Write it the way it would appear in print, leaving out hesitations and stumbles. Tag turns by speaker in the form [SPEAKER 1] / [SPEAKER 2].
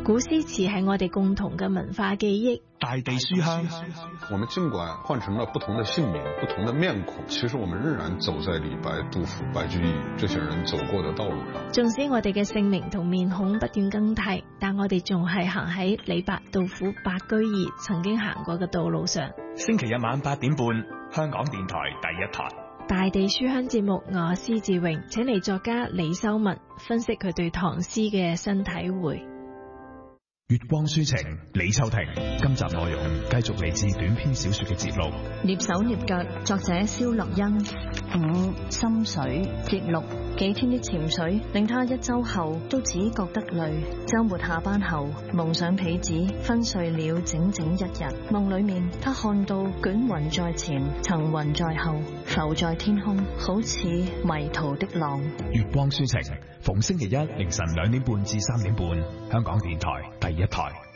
[SPEAKER 1] 古詩詞係我哋共同嘅文化記憶。
[SPEAKER 2] 大地書香，
[SPEAKER 3] 我們儘管換成了不同的姓名、不同的面孔，其實我們仍然走在李白、杜甫、白居易這些人走過的道路上。
[SPEAKER 1] 縱使我哋嘅姓名同面孔不斷更替，但我哋仲係行喺李白、杜甫、白居易曾經行過嘅道路上。
[SPEAKER 2] 星期日晚8點半，香港電台第一台。
[SPEAKER 1] 大地書香節目，我施志榮請嚟作家李修文分析佢對唐詩嘅新體會。
[SPEAKER 2] 月光書情，李秋婷。今集內容繼續嚟自短篇小說嘅節錄。
[SPEAKER 4] 躡手躡腳，作者蕭樂欣。5. 心水節錄。幾天的潛水令他一周後都只覺得累。周末下班後，蒙上被子，昏睡了整整一日。夢裏面，他看到捲雲在前，層雲在後，浮在天空，好似迷途的浪。
[SPEAKER 2] 月光書情，逢星期一凌晨2點半至3點半，香港電台第一台。